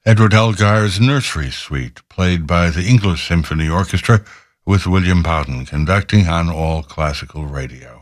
Edward Elgar's Nursery Suite, played by the English Symphony Orchestra with William Bowden conducting on All Classical Radio.